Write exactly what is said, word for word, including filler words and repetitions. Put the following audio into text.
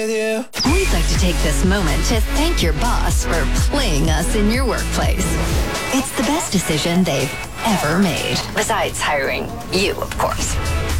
We'd like to take this moment to thank your boss for playing us in your workplace. It's the best decision they've ever made, besides hiring you, of course.